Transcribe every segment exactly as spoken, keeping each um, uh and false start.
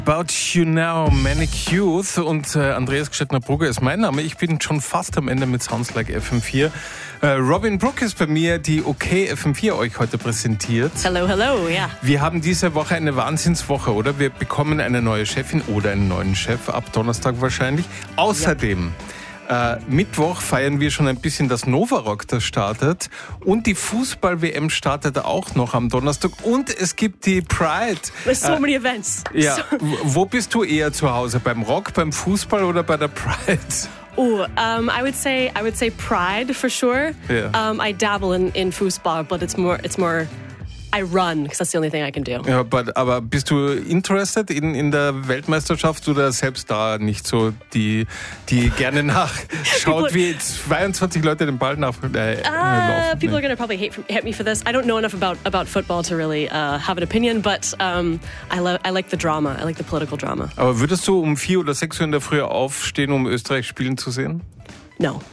About You Now, Manic Youth und äh, Andreas Gstettner-Brugger ist mein Name. Ich bin schon fast am Ende mit Sounds Like F M vier. Äh, Robin Brook ist bei mir, die OK F M vier euch heute präsentiert. Hello, hello, ja. Yeah. Wir haben diese Woche eine Wahnsinnswoche, oder? Wir bekommen eine neue Chefin oder einen neuen Chef, ab Donnerstag wahrscheinlich. Außerdem... Ja. Äh, Mittwoch feiern wir schon ein bisschen das Novarock, das startet. Und die Fußball-W M startet auch noch am Donnerstag. Und es gibt die Pride. There's so äh, many events. Ja. So. Wo bist du eher zu Hause? Beim Rock, beim Fußball oder bei der Pride? Oh, um, I would say I would say Pride for sure. Yeah. Um, I dabble in, in football, but it's more it's more. I run, because that's the only thing I can do. Ja, but, aber bist du interested in, in der Weltmeisterschaft oder selbst da nicht so die, die gerne nachschaut, wie zweiundzwanzig Leute den Ball nach äh, uh, laufen? People are going to probably hate, hate me for this. I don't know enough about, about football to really uh, have an opinion, but um, I, lo- I like the drama. I like the political drama. Aber würdest du um vier oder sechs Uhr in der Früh aufstehen, um Österreich spielen zu sehen? No.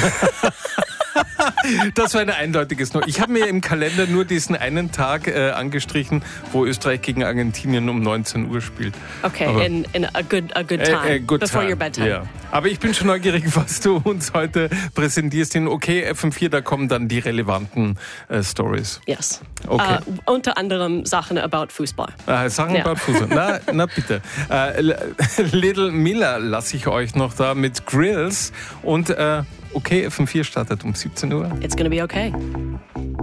Das war ein eindeutiges No. Ich habe mir im Kalender nur diesen einen Tag äh, angestrichen, wo Österreich gegen Argentinien um neunzehn Uhr spielt. Okay, Aber, in, in a good a good time, äh, äh, good before time. your bedtime. Ja. Aber ich bin schon neugierig, was du uns heute präsentierst. In OK F M vier, da kommen dann die relevanten äh, Stories. Yes. Okay. Uh, unter anderem Sachen about Fußball. Ah, Sachen ja. about Fußball. Na, na bitte. Äh, Little Miller lasse ich euch noch da mit Grills und äh, OK F M vier startet um siebzehn Uhr. It's gonna be okay.